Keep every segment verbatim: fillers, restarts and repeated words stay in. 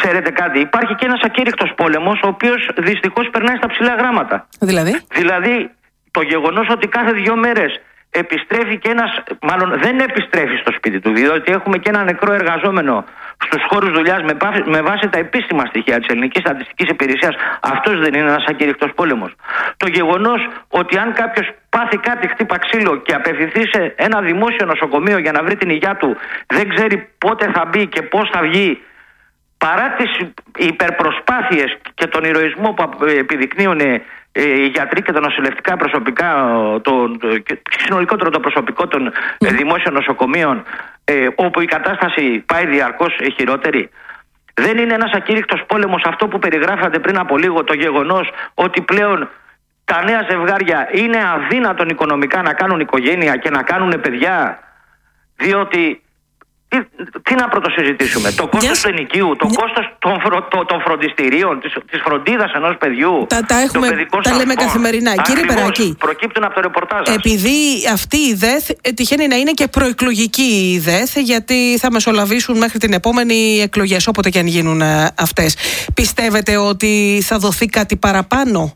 ξέρετε κάτι, υπάρχει και ένας ακήρυκτος πόλεμος, ο οποίος δυστυχώς περνάει στα ψηλά γράμματα. Δηλαδή, δηλαδή το γεγονός ότι κάθε δύο μέρες επιστρέφει και ένας, μάλλον δεν επιστρέφει στο σπίτι του, διότι έχουμε και ένα νεκρό εργαζόμενο στους χώρους δουλειάς με, με βάση τα επίσημα στοιχεία της Ελληνικής Στατιστικής Υπηρεσίας. Αυτός δεν είναι ένας ακήρυκτος πόλεμος? Το γεγονός ότι αν κάποιος πάθει κάτι, χτύπα ξύλο και απευθυνθεί σε ένα δημόσιο νοσοκομείο για να βρει την υγειά του, δεν ξέρει πότε θα μπει και πώς θα βγει, παρά τις υπερπροσπάθειες και τον ηρωισμό που επιδεικνύουν οι γιατροί και τα νοσηλευτικά προσωπικά, το, το, και συνολικότερο το προσωπικό των mm. δημόσιων νοσοκομείων, ε, όπου η κατάσταση πάει διαρκώς χειρότερη. Δεν είναι ένας ακήρυκτος πόλεμος αυτό που περιγράφατε πριν από λίγο, το γεγονός ότι πλέον τα νέα ζευγάρια είναι αδύνατον οικονομικά να κάνουν οικογένεια και να κάνουν παιδιά, διότι Τι, τι να πρωτοσυζητήσουμε, το κόστος yes. του ενοικίου, το yeah. κόστος των, φρο, το, των φροντιστηρίων, της, της φροντίδας ενός παιδιού. Τα, τα, έχουμε, τα λέμε καθημερινά. Ακριβώς, κύριε Περάκη, προκύπτουν από το ρεπορτάζ σας. Επειδή αυτή η ΔΕΘ τυχαίνει να είναι και προεκλογική η ΔΕΘ, γιατί θα μεσολαβήσουν μέχρι την επόμενη εκλογές, όποτε και αν γίνουν αυτές. Πιστεύετε ότι θα δοθεί κάτι παραπάνω?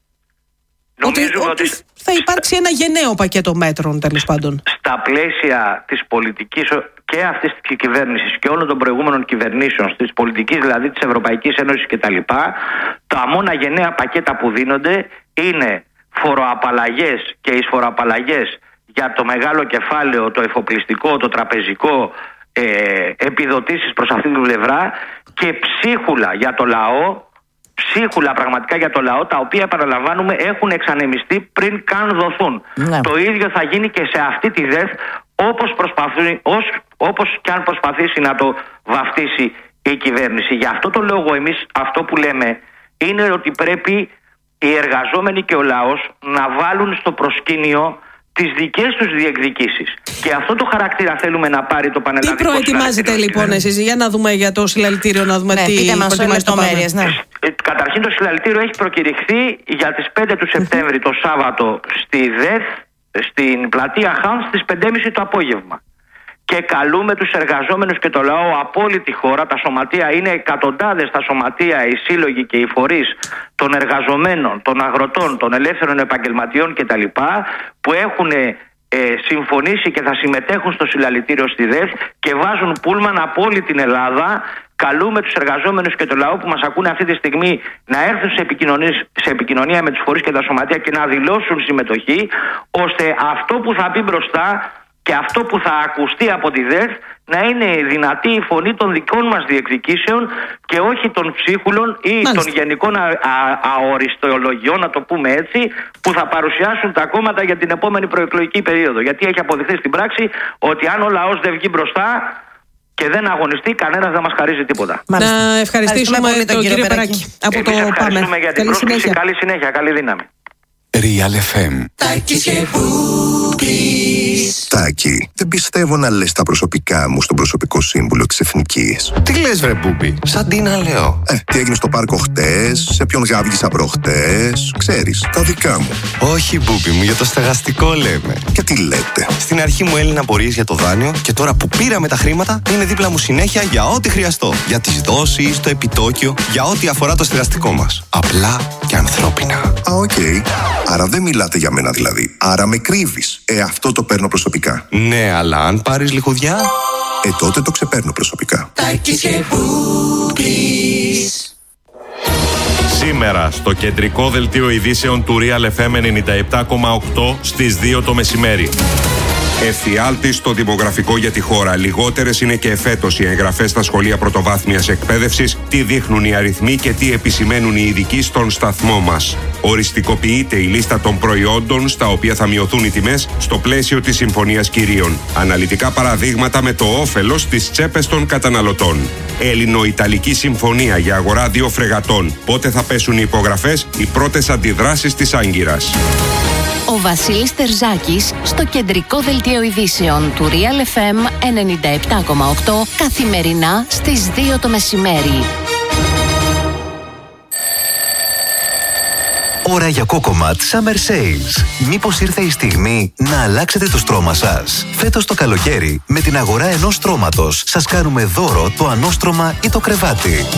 Ότι, ότι, ότι θα υπάρξει ένα γενναίο πακέτο μέτρων, τέλος πάντων. Στα πλαίσια της πολιτικής και αυτής της κυβέρνησης και όλων των προηγούμενων κυβερνήσεων, της πολιτικής δηλαδή της Ευρωπαϊκής Ένωσης κτλ., τα μόνα γενναία πακέτα που δίνονται είναι φοροαπαλλαγές και εισφοροαπαλλαγές για το μεγάλο κεφάλαιο, το εφοπλιστικό, το τραπεζικό, ε, επιδοτήσεις προς αυτή την πλευρά και ψίχουλα για το λαό. Ψίχουλα πραγματικά για το λαό, τα οποία επαναλαμβάνουμε έχουν εξανεμιστεί πριν καν δοθούν. Ναι. Το ίδιο θα γίνει και σε αυτή τη ΔΕΘ, όπως, προσπαθεί, ως, όπως και αν προσπαθήσει να το βαφτίσει η κυβέρνηση. Γι' αυτό το λόγο εμείς αυτό που λέμε είναι ότι πρέπει οι εργαζόμενοι και ο λαός να βάλουν στο προσκήνιο τις δικές τους διεκδικήσεις. Και αυτό το χαρακτήρα θέλουμε να πάρει το πανελλαδικό. Τι προετοιμάζετε λοιπόν εσείς, για να δούμε για το συλλαλητήριο, να δούμε ναι, τι προετοιμάζετε το μέρες. Ναι. Καταρχήν το συλλαλητήριο έχει προκηρυχθεί για τις πέντε του Σεπτέμβρη το Σάββατο στη ΔΕΘ, στην πλατεία Χάουν, στις πέντε και μισή το απόγευμα. Και καλούμε τους εργαζόμενους και το λαό από όλη τη χώρα. Τα σωματεία είναι εκατοντάδες, τα σωματεία, οι σύλλογοι και οι φορείς των εργαζομένων, των αγροτών, των ελεύθερων επαγγελματιών κτλ., που έχουν ε, συμφωνήσει και θα συμμετέχουν στο συλλαλητήριο στη ΔΕΘ και βάζουν πούλμαν από όλη την Ελλάδα. Καλούμε τους εργαζόμενους και το λαό που μας ακούνε αυτή τη στιγμή να έρθουν σε επικοινωνία, σε επικοινωνία με τους φορείς και τα σωματεία και να δηλώσουν συμμετοχή, ώστε αυτό που θα πει μπροστά και αυτό που θα ακουστεί από τη ΔΕΘ να είναι δυνατή η φωνή των δικών μας διεκδικήσεων και όχι των ψίχουλων ή Μάλιστα. των γενικών α, α, αοριστολογιών, να το πούμε έτσι, που θα παρουσιάσουν τα κόμματα για την επόμενη προεκλογική περίοδο. Γιατί έχει αποδειχθεί στην πράξη ότι αν ο λαός δεν βγει μπροστά και δεν αγωνιστεί, κανένας δεν μας χαρίζει τίποτα. Μάλιστα. Να ευχαριστήσουμε τον κύριο, κύριο Περάκη. Από το ευχαριστούμε Πάμε. για την καλή πρόσκληση. συνέχεια. Καλή συνέχεια, καλή δύναμη. Real εφ εμ. Τάκη, δεν πιστεύω να λες τα προσωπικά μου στον προσωπικό σύμβουλο της Εθνικής. Τι λες βρε Μπούμπι, σαν τι να λέω. Ε, τι έγινε στο πάρκο χτες, σε ποιον γάβγισα προχτές, ξέρεις, τα δικά μου. Όχι Μπούμπι μου, για το στεγαστικό λέμε. Και τι λέτε. Στην αρχή μου έλυνα απορίες για το δάνειο και τώρα που πήραμε τα χρήματα είναι δίπλα μου συνέχεια για ό,τι χρειαστώ. Για τις δόσεις, το επιτόκιο, για ό,τι αφορά το στεγαστικό μας. Απλά και ανθρώπινα. Α, οκ. Okay. Άρα δεν μιλάτε για μένα δηλαδή. Άρα με κρύβεις. Ε, αυτό το παίρνω προσωπικά. Ναι, αλλά αν πάρεις λιχουδιά. Ε, τότε το ξεπαίρνω προσωπικά. Σήμερα στο κεντρικό δελτίο ειδήσεων του Real εφ εμ ενενήντα επτά κόμμα οκτώ στις δύο το μεσημέρι. Εφιάλτης στο δημογραφικό για τη χώρα. Λιγότερες είναι και εφέτος οι εγγραφές στα σχολεία πρωτοβάθμιας εκπαίδευσης. Τι δείχνουν οι αριθμοί και τι επισημαίνουν οι ειδικοί στον σταθμό μας. Οριστικοποιείται η λίστα των προϊόντων στα οποία θα μειωθούν οι τιμές στο πλαίσιο της Συμφωνίας Κυρίων. Αναλυτικά παραδείγματα με το όφελος στις τσέπες των καταναλωτών. Έλληνο-Ιταλική συμφωνία για αγορά δύο φρεγατών. Πότε θα πέσουν οι υπογραφές, οι πρώτες αντιδράσεις της Άγκυρας. Ο Βασίλης Τερζάκης στο κεντρικό δελτίο ειδήσεων του Real εφ εμ ενενήντα επτά κόμμα οκτώ καθημερινά στις δύο το μεσημέρι. Ώρα για Cocomat Summer Sales. Μήπως ήρθε η στιγμή να αλλάξετε το στρώμα σας? Φέτος το καλοκαίρι, με την αγορά ενός στρώματος, σας κάνουμε δώρο το ανώστρωμα ή το κρεβάτι.